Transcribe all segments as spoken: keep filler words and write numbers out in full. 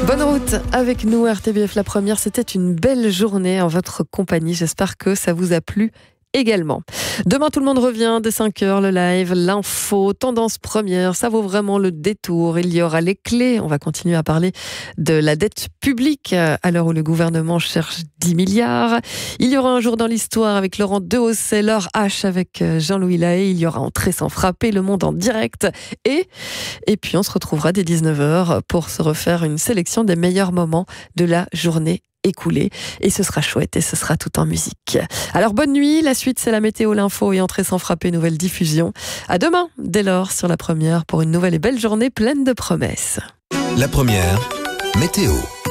Bonne route avec nous, R T B F La Première. C'était une belle journée en votre compagnie. J'espère que ça vous a plu également. Demain, tout le monde revient dès cinq heures, le live, l'info, tendance première, ça vaut vraiment le détour. Il y aura les clés. On va continuer à parler de la dette publique à l'heure où le gouvernement cherche dix milliards. Il y aura un jour dans l'histoire avec Laurent Dehausset, l'heure H avec Jean-Louis Lahaye. Il y aura Entrer sans frapper, Le Monde en direct. Et, et puis, on se retrouvera dès dix-neuf heures pour se refaire une sélection des meilleurs moments de la journée écoulé et ce sera chouette et ce sera tout en musique. Alors bonne nuit, la suite c'est la météo, l'info et Entrer sans frapper, nouvelle diffusion. À demain, dès lors sur La Première pour une nouvelle et belle journée pleine de promesses. La Première, météo.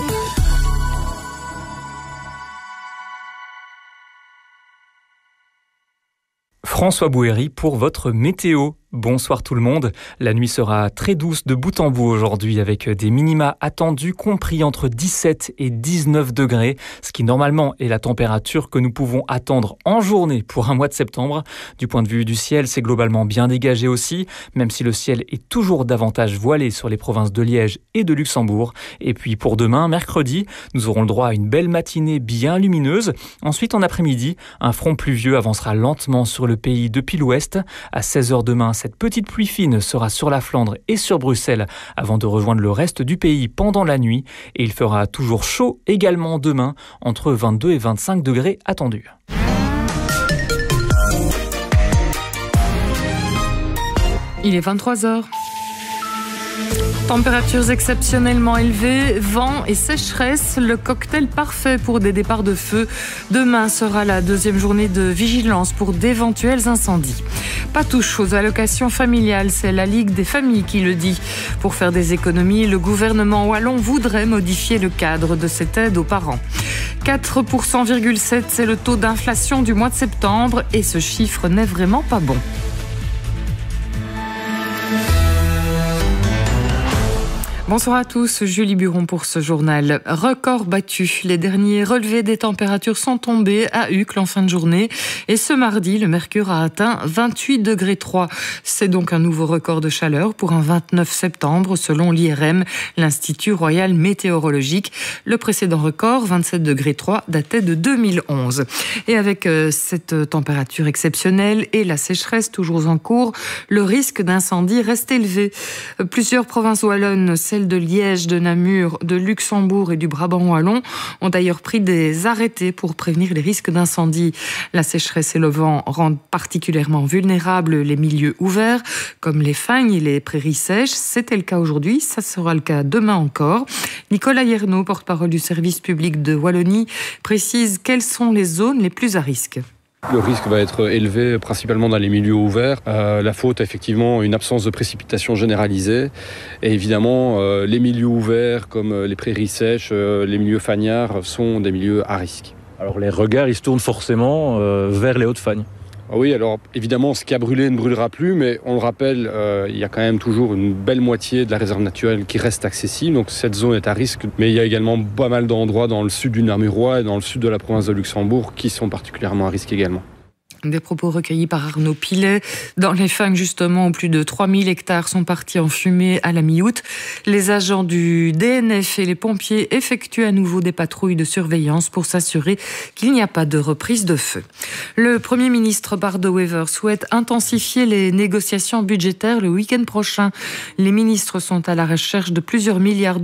François Bouhéry pour votre météo. Bonsoir tout le monde. La nuit sera très douce de bout en bout aujourd'hui avec des minima attendus compris entre dix-sept et dix-neuf degrés, ce qui normalement est la température que nous pouvons attendre en journée pour un mois de septembre. Du point de vue du ciel, c'est globalement bien dégagé aussi, même si le ciel est toujours davantage voilé sur les provinces de Liège et de Luxembourg. Et puis pour demain, mercredi, nous aurons le droit à une belle matinée bien lumineuse. Ensuite, en après-midi, un front pluvieux avancera lentement sur le pays depuis l'ouest. À seize heures demain, cette petite pluie fine sera sur la Flandre et sur Bruxelles avant de rejoindre le reste du pays pendant la nuit. Et il fera toujours chaud également demain, entre vingt-deux et vingt-cinq degrés attendus. Il est vingt-trois heures. Températures exceptionnellement élevées, vent et sécheresse, le cocktail parfait pour des départs de feu. Demain sera la deuxième journée de vigilance pour d'éventuels incendies. Pas touche aux allocations familiales, c'est la Ligue des familles qui le dit. Pour faire des économies, le gouvernement wallon voudrait modifier le cadre de cette aide aux parents. quatre virgule sept pour cent, c'est le taux d'inflation du mois de septembre et ce chiffre n'est vraiment pas bon. Bonsoir à tous, Julie Buron pour ce journal. Record battu. Les derniers relevés des températures sont tombés à Uccle en fin de journée. Et ce mardi, le mercure a atteint vingt-huit degrés trois. C'est donc un nouveau record de chaleur pour un vingt-neuf septembre, selon l'I R M, l'Institut Royal Météorologique. Le précédent record, vingt-sept degrés trois, datait de deux mille onze. Et avec euh, cette température exceptionnelle et la sécheresse toujours en cours, le risque d'incendie reste élevé. Plusieurs provinces wallonnes, celles de Liège, de Namur, de Luxembourg et du Brabant wallon ont d'ailleurs pris des arrêtés pour prévenir les risques d'incendie. La sécheresse et le vent rendent particulièrement vulnérables les milieux ouverts, comme les fagnes et les prairies sèches. C'était le cas aujourd'hui, ça sera le cas demain encore. Nicolas Yernaud, porte-parole du service public de Wallonie, précise quelles sont les zones les plus à risque. Le risque va être élevé principalement dans les milieux ouverts. Euh, la faute, effectivement, une absence de précipitation généralisée. Et évidemment, euh, les milieux ouverts comme les prairies sèches, euh, les milieux fagnards sont des milieux à risque. Alors les regards, ils se tournent forcément euh, vers les Hautes-Fagnes. Oui, alors évidemment, ce qui a brûlé ne brûlera plus, mais on le rappelle, euh, il y a quand même toujours une belle moitié de la réserve naturelle qui reste accessible, donc cette zone est à risque. Mais il y a également pas mal d'endroits dans le sud du Namurois et dans le sud de la province de Luxembourg qui sont particulièrement à risque également. Des propos recueillis par Arnaud Pilet. Dans les fagnes, justement, où plus de trois mille hectares sont partis en fumée à la mi-août. Les agents du D N F et les pompiers effectuent à nouveau des patrouilles de surveillance pour s'assurer qu'il n'y a pas de reprise de feu. Le Premier ministre Bardo Wever souhaite intensifier les négociations budgétaires le week-end prochain. Les ministres sont à la recherche de plusieurs milliards